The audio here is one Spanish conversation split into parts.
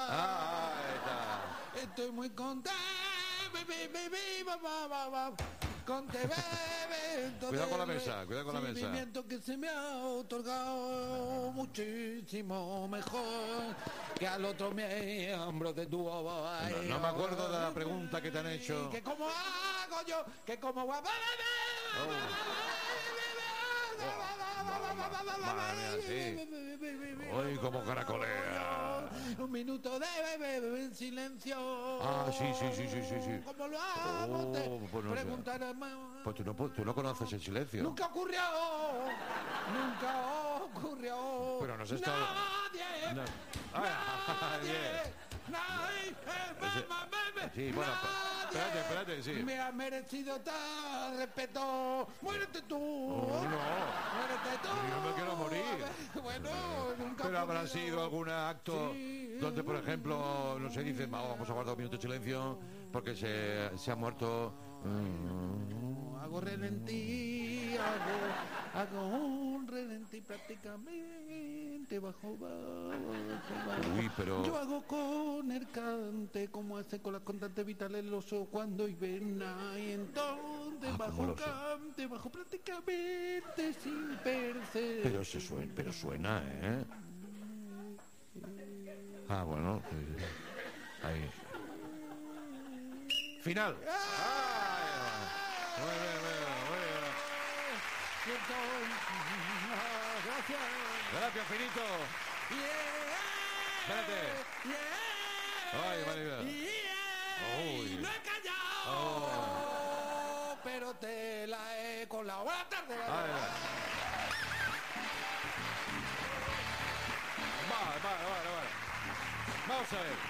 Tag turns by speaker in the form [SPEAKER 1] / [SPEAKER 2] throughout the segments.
[SPEAKER 1] Ahí está.
[SPEAKER 2] Estoy muy contento.
[SPEAKER 1] Cuidado con la mesa, cuidado con la mesa.
[SPEAKER 2] Sentimiento que se me ha otorgado muchísimo mejor que al otro miembro de tu
[SPEAKER 1] No me acuerdo de la pregunta que te han hecho.
[SPEAKER 2] Que cómo hago yo, que cómo va.
[SPEAKER 1] Hoy como caracolea.
[SPEAKER 2] Un minuto de silencio.
[SPEAKER 1] Ah, sí.
[SPEAKER 2] ¿Cómo lo hago?
[SPEAKER 1] Pues no sé.
[SPEAKER 2] Preguntar a
[SPEAKER 1] Pues tú no conoces el silencio.
[SPEAKER 2] Nunca ocurrió.
[SPEAKER 1] Pero nos está...
[SPEAKER 2] Nadie.
[SPEAKER 1] No.
[SPEAKER 2] Nadie.
[SPEAKER 1] Sí, bueno, espérate, sí.
[SPEAKER 2] Me ha merecido tal respeto. Muérete tú. Muérete tú.
[SPEAKER 1] Yo me quiero morir.
[SPEAKER 2] Bueno, nunca.
[SPEAKER 1] Pero habrá
[SPEAKER 2] ocurrido.
[SPEAKER 1] sido algún acto donde, por ejemplo, no sé, dicen, vamos a guardar un minuto de silencio porque se ha muerto.
[SPEAKER 2] Hago relentí, hago un relentí prácticamente bajo.
[SPEAKER 1] Uy, pero...
[SPEAKER 2] Yo hago con el cante como hace con las constantes vitales el oso cuando hiberna y entonces bajo cante, bajo prácticamente sin perder.
[SPEAKER 1] Pero suena, ¿eh? Ah, bueno, ahí. Final. Muy bien. Gracias, Finito. Espérate. Ay, Maribel. Uy.
[SPEAKER 2] No he callado, pero te la he colado. Buenas tardes.
[SPEAKER 1] Vale. Vamos a ver.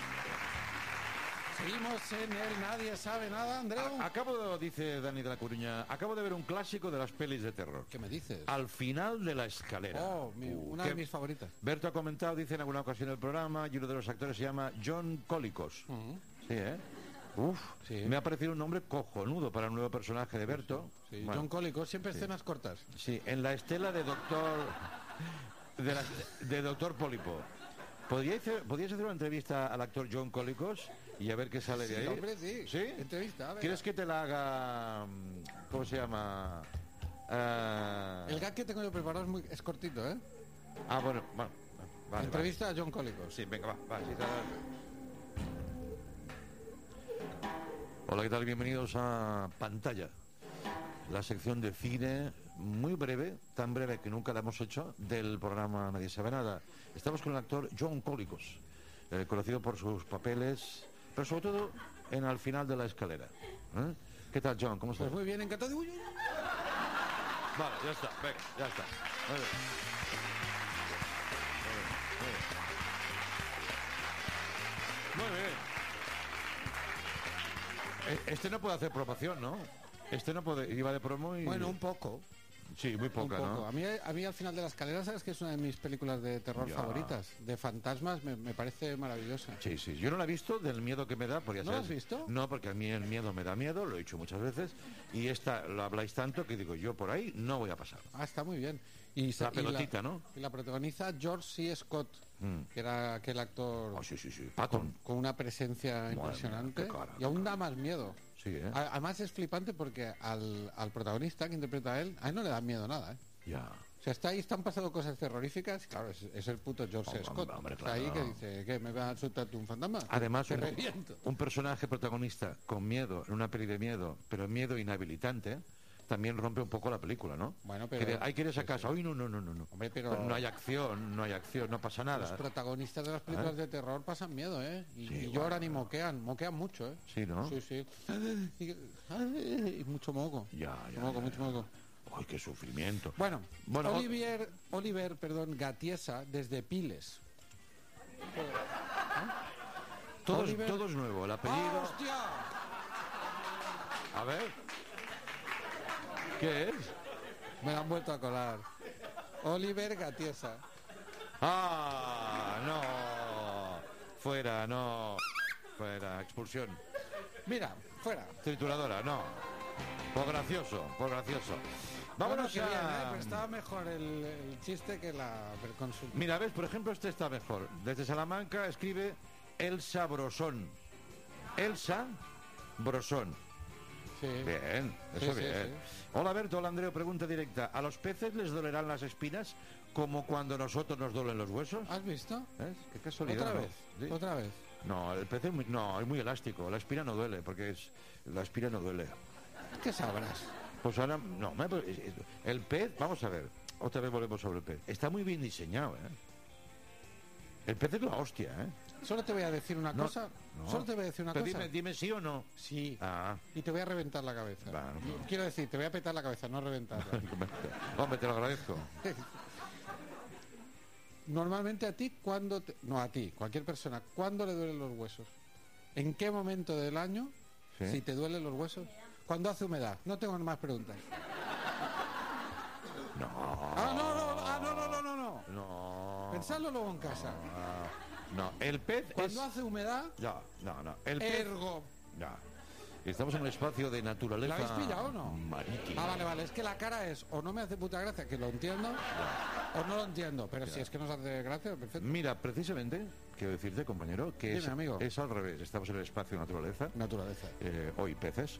[SPEAKER 2] Seguimos en el Nadie Sabe Nada, Andreu.
[SPEAKER 1] Dice Dani de la Coruña, acabo de ver un clásico de las pelis de terror.
[SPEAKER 2] ¿Qué me dices?
[SPEAKER 1] Al final de la escalera.
[SPEAKER 2] Una de mis favoritas.
[SPEAKER 1] Berto ha comentado, dice en alguna ocasión el programa, y uno de los actores se llama John Colicos. Sí, ¿eh?
[SPEAKER 2] Sí.
[SPEAKER 1] Me ha parecido un nombre cojonudo para un nuevo personaje de Berto.
[SPEAKER 2] Sí.
[SPEAKER 1] Bueno,
[SPEAKER 2] John Colicos, siempre escenas cortas.
[SPEAKER 1] sí, en la estela de Doctor Pólipo. ¿Podríais hacer una entrevista al actor John Colicos y a ver qué sale de ahí?
[SPEAKER 2] Hombre, sí.
[SPEAKER 1] ¿Sí?
[SPEAKER 2] Entrevista, a ver.
[SPEAKER 1] ¿Quieres que te la haga... ¿Cómo se llama?
[SPEAKER 2] El gag que tengo yo preparado es cortito, ¿eh?
[SPEAKER 1] Ah, bueno, vale.
[SPEAKER 2] Entrevista a John Colicos.
[SPEAKER 1] Sí, venga, va. Sí, hola, ¿qué tal? Bienvenidos a Pantalla, la sección de cine muy breve, tan breve que nunca la hemos hecho, del programa Nadie Sabe Nada. Estamos con el actor John Colicos, conocido por sus papeles, pero sobre todo en Al final de la escalera. ¿Qué tal, John? ¿Cómo estás?
[SPEAKER 2] Pues muy bien, encantado.
[SPEAKER 1] Vale, ya está, venga, ya está. Muy bien. Muy bien. Este no puede hacer promoción, ¿no? Este no puede, iba de promo y...
[SPEAKER 2] Bueno, un poco.
[SPEAKER 1] Sí, muy poca,
[SPEAKER 2] Un poco.
[SPEAKER 1] ¿no?
[SPEAKER 2] A mí Al final de la escalera, sabes que es una de mis películas de terror favoritas. De fantasmas, me parece maravillosa.
[SPEAKER 1] Sí. Yo no la he visto del miedo que me da. Porque,
[SPEAKER 2] ¿No la has visto?
[SPEAKER 1] No, porque a mí el miedo me da miedo, lo he dicho muchas veces. Y esta lo habláis tanto que digo, yo por ahí no voy a pasar.
[SPEAKER 2] Ah, está muy bien. Y
[SPEAKER 1] La pelotita, ¿no?
[SPEAKER 2] Y la protagoniza George C. Scott, que era aquel actor...
[SPEAKER 1] Oh, sí. Patton.
[SPEAKER 2] Con una presencia impresionante.
[SPEAKER 1] Mía, qué cara,
[SPEAKER 2] y aún da más miedo.
[SPEAKER 1] Sí, ¿eh?
[SPEAKER 2] Además es flipante porque al protagonista que interpreta a él no le da miedo nada, ¿eh?
[SPEAKER 1] Ya.
[SPEAKER 2] O sea, están pasando cosas terroríficas. Claro, es el puto George Scott.
[SPEAKER 1] Hombre,
[SPEAKER 2] Está ahí que dice, ¿qué? ¿Me va a soltarte un fantasma?
[SPEAKER 1] Además,
[SPEAKER 2] Te reviento.
[SPEAKER 1] un personaje protagonista con miedo, en una peli de miedo, pero miedo inhabilitante, también rompe un poco la película, ¿no?
[SPEAKER 2] Bueno, pero...
[SPEAKER 1] Hay que ir a esa casa. Hoy no.
[SPEAKER 2] Hombre, pero
[SPEAKER 1] no hay acción, no pasa nada.
[SPEAKER 2] Los protagonistas de las películas de terror pasan miedo, ¿eh? Y lloran y moquean mucho, ¿eh?
[SPEAKER 1] Sí, ¿no?
[SPEAKER 2] Sí. Y mucho moco. Mucho moco.
[SPEAKER 1] ¡Ay, qué sufrimiento!
[SPEAKER 2] Bueno,
[SPEAKER 1] Oliver,
[SPEAKER 2] Gatiesa, desde Piles.
[SPEAKER 1] Todo es nuevo, el apellido...
[SPEAKER 2] ¡Hostia!
[SPEAKER 1] A ver... ¿Qué es?
[SPEAKER 2] Me la han vuelto a colar. Oliver Gatiesa.
[SPEAKER 1] ¡Ah! ¡No! Fuera, expulsión.
[SPEAKER 2] Mira, fuera.
[SPEAKER 1] Trituradora, no. Por gracioso. Vámonos
[SPEAKER 2] Bueno, que bien,
[SPEAKER 1] a...
[SPEAKER 2] pero estaba mejor el chiste que la consulta.
[SPEAKER 1] Mira, ves, por ejemplo, este está mejor. Desde Salamanca escribe Elsa Brosón. Elsa Brosón.
[SPEAKER 2] Sí.
[SPEAKER 1] Bien, eso
[SPEAKER 2] Sí, sí,
[SPEAKER 1] bien.
[SPEAKER 2] sí.
[SPEAKER 1] Hola Berto, hola Andreo, pregunta directa. ¿A los peces les dolerán las espinas como cuando nosotros nos duelen los huesos?
[SPEAKER 2] ¿Has visto?
[SPEAKER 1] ¿Ves? Qué casualidad.
[SPEAKER 2] ¿Otra
[SPEAKER 1] ¿no?
[SPEAKER 2] vez?
[SPEAKER 1] ¿Sí?
[SPEAKER 2] ¿Otra vez?
[SPEAKER 1] No, el pez es muy elástico. La espina no duele, porque la espina no duele.
[SPEAKER 2] ¿Qué sabrás?
[SPEAKER 1] Pues ahora, no, el pez, vamos a ver, otra vez volvemos sobre el pez. Está muy bien diseñado, ¿eh? El pez es la hostia, ¿eh?
[SPEAKER 2] Solo te voy a decir una
[SPEAKER 1] No,
[SPEAKER 2] cosa.
[SPEAKER 1] no.
[SPEAKER 2] Solo te voy a decir una
[SPEAKER 1] Pero
[SPEAKER 2] cosa.
[SPEAKER 1] dime sí o no.
[SPEAKER 2] Sí.
[SPEAKER 1] Ah,
[SPEAKER 2] Y te voy a reventar la cabeza.
[SPEAKER 1] Bueno.
[SPEAKER 2] Quiero decir, te voy a petar la cabeza, no reventarla.
[SPEAKER 1] hombre, te lo agradezco.
[SPEAKER 2] Normalmente a ti, no a ti, cualquier persona, ¿cuándo le duelen los huesos? ¿En qué momento del año,
[SPEAKER 1] Sí.
[SPEAKER 2] si te duelen los huesos? Cuando hace humedad. No tengo más preguntas.
[SPEAKER 1] No.
[SPEAKER 2] No.
[SPEAKER 1] No.
[SPEAKER 2] Pensadlo luego en casa.
[SPEAKER 1] No, el pez
[SPEAKER 2] Cuando
[SPEAKER 1] es...
[SPEAKER 2] hace humedad,
[SPEAKER 1] No. El pez...
[SPEAKER 2] ergo.
[SPEAKER 1] No. Estamos en un espacio de naturaleza...
[SPEAKER 2] ¿Lo habéis pillado o no?
[SPEAKER 1] Marítima.
[SPEAKER 2] Vale. Es que la cara es o no me hace puta gracia, que lo entiendo, o no lo entiendo. Pero si es que nos hace gracia, perfecto.
[SPEAKER 1] Mira, precisamente, quiero decirte, compañero, que
[SPEAKER 2] Dime, amigo.
[SPEAKER 1] es al revés. Estamos en el espacio de naturaleza.
[SPEAKER 2] Naturaleza.
[SPEAKER 1] Hoy peces.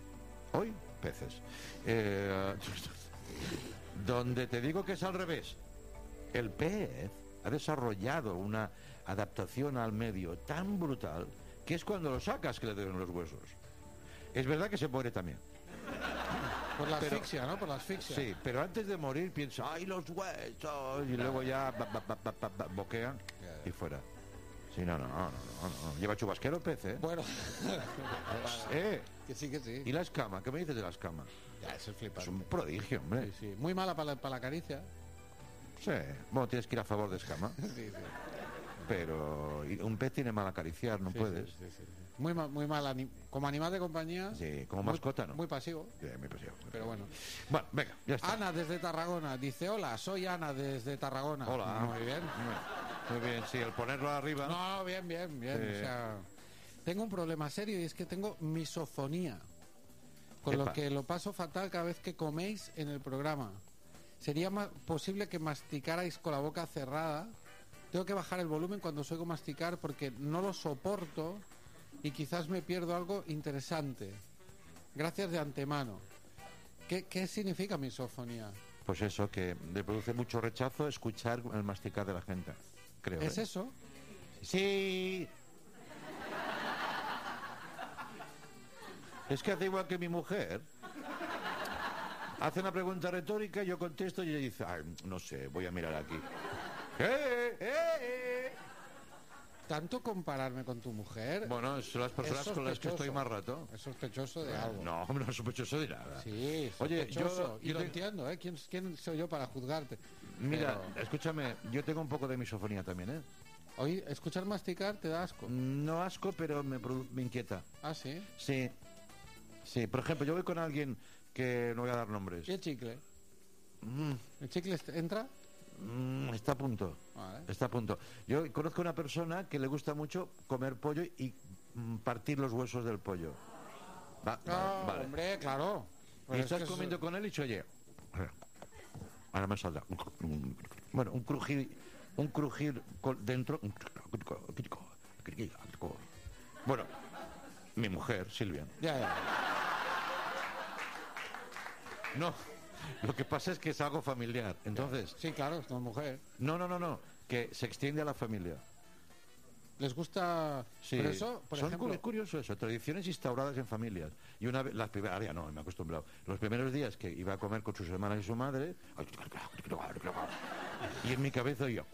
[SPEAKER 1] Donde te digo que es al revés. El pez ha desarrollado una adaptación al medio tan brutal que es cuando lo sacas que le duelen los huesos. Es verdad que se muere también.
[SPEAKER 2] Por la
[SPEAKER 1] Pero-
[SPEAKER 2] asfixia, ¿no? Por la asfixia.
[SPEAKER 1] Sí, pero antes de morir piensa, ¡ay, los huesos! Y luego ya boquea y fuera. Sí, no. Lleva chubasquero el pez, ¿eh?
[SPEAKER 2] Bueno,
[SPEAKER 1] ¿Eh?
[SPEAKER 2] que sí.
[SPEAKER 1] ¿Y la escama? ¿Qué me dices de la escama?
[SPEAKER 2] Ya, eso es
[SPEAKER 1] Es
[SPEAKER 2] flipante.
[SPEAKER 1] un prodigio, hombre.
[SPEAKER 2] Sí. Muy mala para la caricia.
[SPEAKER 1] Sí. Bueno, tienes que ir a favor de escama.
[SPEAKER 2] Sí.
[SPEAKER 1] Pero un pez tiene mal acariciar, no puedes.
[SPEAKER 2] Sí. Muy mal como animal de compañía.
[SPEAKER 1] Sí, como
[SPEAKER 2] muy-
[SPEAKER 1] mascota, ¿no?
[SPEAKER 2] Muy pasivo.
[SPEAKER 1] Sí, muy pasivo.
[SPEAKER 2] Pero bueno.
[SPEAKER 1] Bueno, venga, ya está.
[SPEAKER 2] Ana desde Tarragona dice: hola, soy Ana desde Tarragona.
[SPEAKER 1] Hola.
[SPEAKER 2] Muy bien.
[SPEAKER 1] Muy bien, sí, el ponerlo arriba.
[SPEAKER 2] No, bien.
[SPEAKER 1] Sí.
[SPEAKER 2] O sea, tengo un problema serio y es que tengo misofonía. Con
[SPEAKER 1] Epa.
[SPEAKER 2] lo que lo paso fatal cada vez que coméis en el programa. Sería posible que masticarais con la boca cerrada. Tengo que bajar el volumen cuando os oigo masticar porque no lo soporto y quizás me pierdo algo interesante. Gracias de antemano. ¿Qué significa misofonía?
[SPEAKER 1] Pues eso, que le produce mucho rechazo escuchar el masticar de la gente, creo.
[SPEAKER 2] ¿Es
[SPEAKER 1] ¿eh?
[SPEAKER 2] eso?
[SPEAKER 1] Sí. Es que hace igual que mi mujer. Hace una pregunta retórica, yo contesto y ella dice, "Ay, no sé, voy a mirar aquí.
[SPEAKER 2] ¿Tanto compararme con tu mujer?
[SPEAKER 1] Bueno, son las personas
[SPEAKER 2] Es
[SPEAKER 1] con las que estoy
[SPEAKER 2] sospechoso.
[SPEAKER 1] más rato.
[SPEAKER 2] Es sospechoso de algo.
[SPEAKER 1] No, no es sospechoso de nada.
[SPEAKER 2] Sí,
[SPEAKER 1] Oye,
[SPEAKER 2] sospechoso.
[SPEAKER 1] yo
[SPEAKER 2] Y lo
[SPEAKER 1] te-
[SPEAKER 2] entiendo, ¿eh? ¿Quién soy yo para juzgarte?
[SPEAKER 1] Mira,
[SPEAKER 2] Pero
[SPEAKER 1] escúchame, yo tengo un poco de misofonía también, ¿eh?
[SPEAKER 2] hoy escuchar masticar te da asco.
[SPEAKER 1] No asco, pero me inquieta.
[SPEAKER 2] Ah, sí.
[SPEAKER 1] Sí, por ejemplo, yo voy con alguien que no voy a dar nombres.
[SPEAKER 2] ¿Y el chicle?
[SPEAKER 1] Mm,
[SPEAKER 2] ¿El chicle entra?
[SPEAKER 1] está a punto.
[SPEAKER 2] Vale.
[SPEAKER 1] Está a punto. Yo conozco una persona que le gusta mucho comer pollo y partir los huesos del pollo. Vale.
[SPEAKER 2] Hombre, claro.
[SPEAKER 1] Y
[SPEAKER 2] Pero es
[SPEAKER 1] estás
[SPEAKER 2] que eso-
[SPEAKER 1] comiendo con él y dice, oye, ahora me saldrá. Bueno, un crujir dentro. Bueno, mi mujer, Silvia.
[SPEAKER 2] Ya.
[SPEAKER 1] No, lo que pasa es que es algo familiar. Entonces,
[SPEAKER 2] Sí, claro, es tu mujer.
[SPEAKER 1] no, que se extiende a la familia.
[SPEAKER 2] ¿Les gusta...?
[SPEAKER 1] Sí,
[SPEAKER 2] Pero eso, por
[SPEAKER 1] son
[SPEAKER 2] ejemplo...
[SPEAKER 1] curioso eso, tradiciones instauradas en familias. Y una vez, las primeras, ahora ya no, me he acostumbrado. Los primeros días que iba a comer con sus hermanas y su madre, y en mi cabeza oía,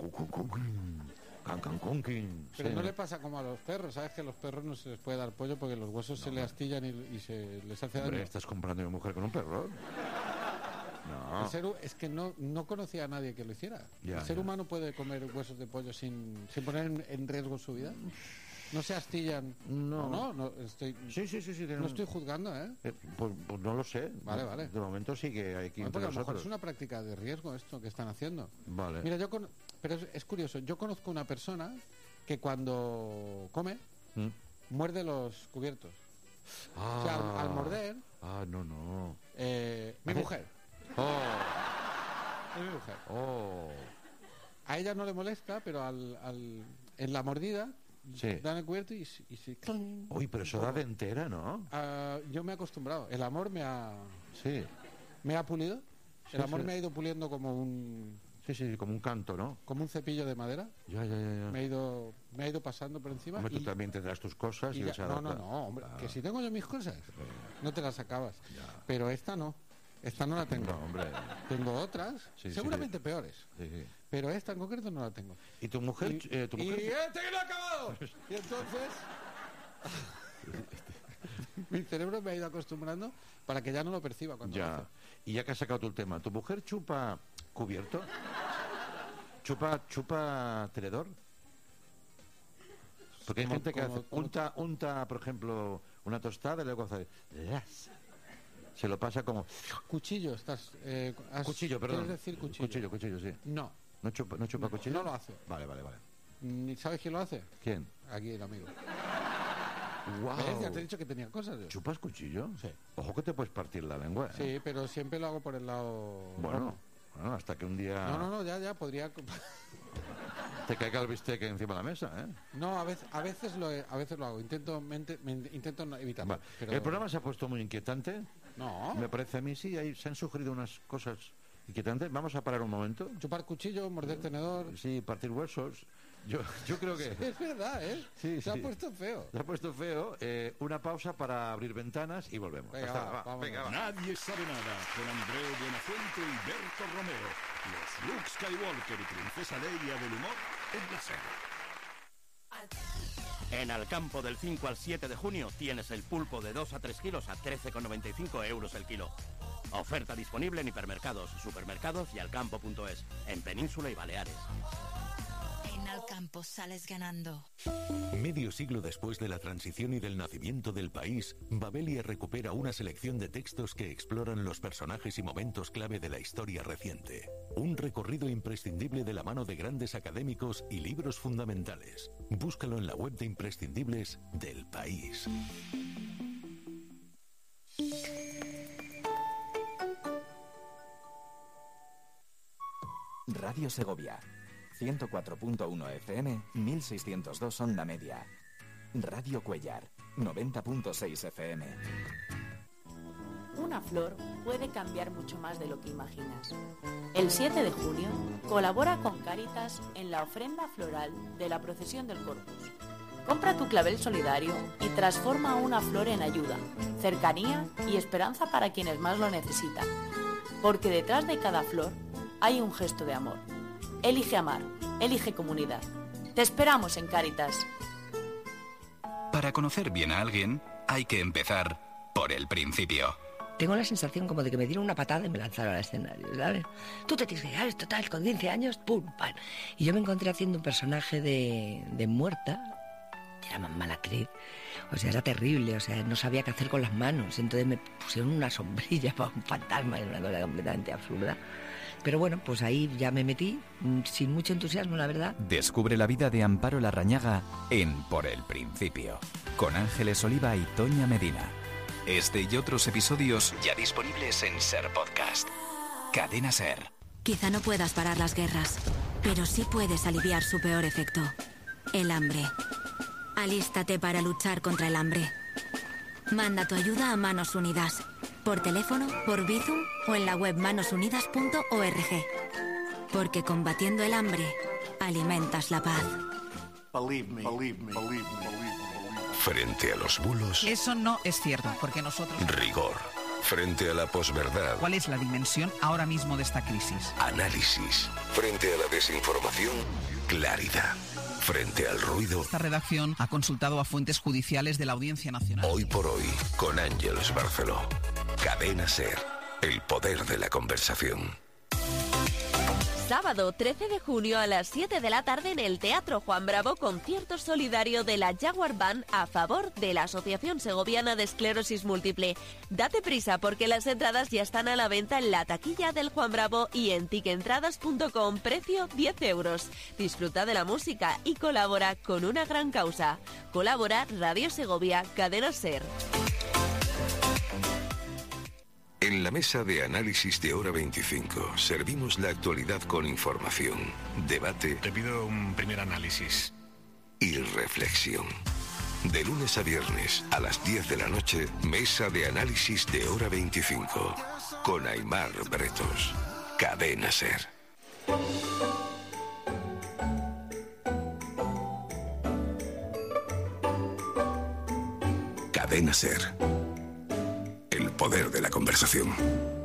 [SPEAKER 2] Pero no le pasa como a los perros, ¿sabes? Que a los perros no se les puede dar pollo porque los huesos se le astillan y se les hace
[SPEAKER 1] Hombre,
[SPEAKER 2] daño.
[SPEAKER 1] ¿estás comprando a mi mujer con un perro? No.
[SPEAKER 2] Es que no conocía a nadie que lo hiciera.
[SPEAKER 1] Ya,
[SPEAKER 2] ¿El ser
[SPEAKER 1] ya.
[SPEAKER 2] humano puede comer huesos de pollo sin poner en riesgo su vida? ¿No se astillan?
[SPEAKER 1] No.
[SPEAKER 2] No, estoy...
[SPEAKER 1] Sí.
[SPEAKER 2] No estoy juzgando, ¿eh?
[SPEAKER 1] Pues no lo sé.
[SPEAKER 2] Vale.
[SPEAKER 1] De momento sí que hay que
[SPEAKER 2] Bueno,
[SPEAKER 1] entre
[SPEAKER 2] porque a lo mejor
[SPEAKER 1] nosotros.
[SPEAKER 2] es una práctica de riesgo esto que están haciendo.
[SPEAKER 1] Vale.
[SPEAKER 2] Mira, pero es curioso. Yo conozco una persona que cuando come
[SPEAKER 1] ¿Mm?
[SPEAKER 2] muerde los cubiertos. O sea, al morder,
[SPEAKER 1] No.
[SPEAKER 2] mi mujer. Es mi mujer.
[SPEAKER 1] Oh.
[SPEAKER 2] A ella no le molesta, pero en la mordida
[SPEAKER 1] Sí.
[SPEAKER 2] dan el cubierto y ¡cling!
[SPEAKER 1] Uy, pero eso da de entera, ¿no?
[SPEAKER 2] Yo me he acostumbrado. El amor me ha pulido.
[SPEAKER 1] Sí,
[SPEAKER 2] El amor
[SPEAKER 1] sí.
[SPEAKER 2] me ha ido puliendo como un
[SPEAKER 1] Como un canto, ¿no?
[SPEAKER 2] cepillo de madera.
[SPEAKER 1] Ya.
[SPEAKER 2] Me ha ido pasando por encima.
[SPEAKER 1] Hombre, tú
[SPEAKER 2] y-
[SPEAKER 1] también tendrás tus cosas y
[SPEAKER 2] y ya-
[SPEAKER 1] se
[SPEAKER 2] no,
[SPEAKER 1] adapta.
[SPEAKER 2] hombre, que si tengo yo mis cosas, no te las acabas.
[SPEAKER 1] Ya.
[SPEAKER 2] Pero esta no la tengo.
[SPEAKER 1] No, hombre.
[SPEAKER 2] Tengo otras,
[SPEAKER 1] Sí,
[SPEAKER 2] seguramente peores,
[SPEAKER 1] Sí.
[SPEAKER 2] pero esta en concreto no la tengo.
[SPEAKER 1] ¿Y tu mujer?
[SPEAKER 2] Y
[SPEAKER 1] ¿Tu mujer?
[SPEAKER 2] este que no ha acabado. Y entonces mi cerebro me ha ido acostumbrando para que ya no lo perciba cuando lo
[SPEAKER 1] Ya.
[SPEAKER 2] hace.
[SPEAKER 1] Y ya que has sacado tú el tema, ¿tu mujer chupa cubierto? ¿Chupa tenedor? Porque hay
[SPEAKER 2] Como-
[SPEAKER 1] gente que
[SPEAKER 2] como-
[SPEAKER 1] hace, unta, por ejemplo, una tostada y luego hace... Se lo pasa como...
[SPEAKER 2] Cuchillo, estás...
[SPEAKER 1] Cuchillo, perdón.
[SPEAKER 2] ¿Quieres decir cuchillo?
[SPEAKER 1] Cuchillo, sí.
[SPEAKER 2] No,
[SPEAKER 1] ¿No chupa cuchillo?
[SPEAKER 2] no lo hace.
[SPEAKER 1] Vale.
[SPEAKER 2] ¿Sabes quién lo hace?
[SPEAKER 1] ¿Quién?
[SPEAKER 2] Aquí el amigo.
[SPEAKER 1] ¡Guau!
[SPEAKER 2] ¿Ves? Ya te he dicho que tenía cosas yo.
[SPEAKER 1] ¿Chupas cuchillo?
[SPEAKER 2] Sí.
[SPEAKER 1] Ojo que te puedes partir la lengua. ¿eh?
[SPEAKER 2] Sí, pero siempre lo hago por el lado...
[SPEAKER 1] Bueno, hasta que un día
[SPEAKER 2] No, ya, podría...
[SPEAKER 1] te caiga el bistec encima de la mesa, ¿eh?
[SPEAKER 2] No, a veces lo hago. Intento no evitarlo.
[SPEAKER 1] Va.
[SPEAKER 2] Pero...
[SPEAKER 1] El programa se ha puesto muy inquietante.
[SPEAKER 2] No.
[SPEAKER 1] Me parece a mí, sí, se han sugerido unas cosas inquietantes. Vamos a parar un momento.
[SPEAKER 2] Chupar cuchillo, morder tenedor...
[SPEAKER 1] Sí, partir huesos. Yo creo que...
[SPEAKER 2] Es verdad, ¿eh?
[SPEAKER 1] Sí,
[SPEAKER 2] Se ha
[SPEAKER 1] sí.
[SPEAKER 2] puesto feo.
[SPEAKER 1] Se ha puesto feo. Una pausa para abrir ventanas y volvemos.
[SPEAKER 2] Venga,
[SPEAKER 1] Hasta
[SPEAKER 2] va,
[SPEAKER 1] ahora,
[SPEAKER 2] vámonos.
[SPEAKER 1] venga, va.
[SPEAKER 3] Nadie sabe nada, con Andreu Buenafuente y Berto Romero. Los Luke Skywalker y Princesa Leia del humor en la serie.
[SPEAKER 4] En Alcampo del 5 al 7 de junio tienes el pulpo de 2 a 3 kilos a 13,95 euros el kilo. Oferta disponible en hipermercados, supermercados y alcampo.es, en Península y Baleares.
[SPEAKER 5] En Alcampo sales ganando.
[SPEAKER 6] Medio siglo después de la transición y del nacimiento del país, Babelia recupera una selección de textos que exploran los personajes y momentos clave de la historia reciente. Un recorrido imprescindible de la mano de grandes académicos y libros fundamentales. Búscalo en la web de imprescindibles del país.
[SPEAKER 7] Radio Segovia, 104.1 FM, 1602 onda media. Radio Cuellar, 90.6 FM.
[SPEAKER 8] Una flor puede cambiar mucho más de lo que imaginas. El 7 de junio colabora con Cáritas en la ofrenda floral de la procesión del Corpus. Compra tu clavel solidario y transforma una flor en ayuda, cercanía y esperanza para quienes más lo necesitan. Porque detrás de cada flor hay un gesto de amor. Elige amar, elige comunidad. Te esperamos en Cáritas.
[SPEAKER 9] Para conocer bien a alguien, hay que empezar por el principio.
[SPEAKER 10] Tengo la sensación como de que me dieron una patada y me lanzaron al escenario, ¿sabes? Tú te tienes que llegar, esto tal, con 15 años, pum, pam. Y yo me encontré haciendo un personaje de muerta, era más mala actriz, o sea, era terrible, o sea, no sabía qué hacer con las manos, entonces me pusieron una sombrilla para un fantasma, era una cosa completamente absurda. Pero bueno, pues ahí ya me metí, sin mucho entusiasmo, la verdad.
[SPEAKER 11] Descubre la vida de Amparo Larrañaga en Por el Principio, con Ángeles Oliva y Toña Medina. Este y otros episodios ya disponibles en Ser Podcast. Cadena Ser.
[SPEAKER 5] Quizá no puedas parar las guerras, pero sí puedes aliviar su peor efecto, el hambre. Alístate para luchar contra el hambre. Manda tu ayuda a Manos Unidas, por teléfono, por Bizum o en la web manosunidas.org. Porque combatiendo el hambre, alimentas la paz.
[SPEAKER 12] Frente a los bulos,
[SPEAKER 13] Eso no es cierto, porque nosotros...
[SPEAKER 12] rigor. Frente a la posverdad,
[SPEAKER 13] ¿Cuál es la dimensión ahora mismo de esta crisis?
[SPEAKER 12] análisis. Frente a la desinformación, claridad. Frente al ruido,
[SPEAKER 13] Esta redacción ha consultado a fuentes judiciales de la Audiencia Nacional.
[SPEAKER 12] hoy por hoy, con Ángeles Barceló. Cadena Ser, el poder de la conversación.
[SPEAKER 14] Sábado 13 de junio a las 7 de la tarde en el Teatro Juan Bravo, concierto solidario de la Jaguar Band a favor de la Asociación Segoviana de Esclerosis Múltiple. Date prisa porque las entradas ya están a la venta en la taquilla del Juan Bravo y en tickentradas.com, precio 10 euros. Disfruta de la música y colabora con una gran causa. Colabora Radio Segovia, Cadena Ser.
[SPEAKER 12] En la mesa de análisis de Hora 25 servimos la actualidad con información, debate.
[SPEAKER 15] Te pido un primer análisis.
[SPEAKER 12] Y reflexión. De lunes a viernes a las 10 de la noche, mesa de análisis de Hora 25 con Aimar Bretos. Cadena SER. Cadena SER. El poder de la conversación.